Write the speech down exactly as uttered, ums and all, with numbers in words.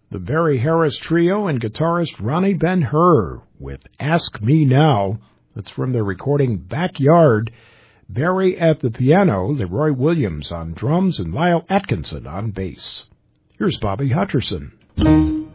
the Barry Harris Trio and guitarist Ronnie Ben-Hur with Ask Me Now. That's from their recording Backyard. Barry at the piano, Leroy Williams on drums, and Lyle Atkinson on bass. Here's Bobby Hutcherson.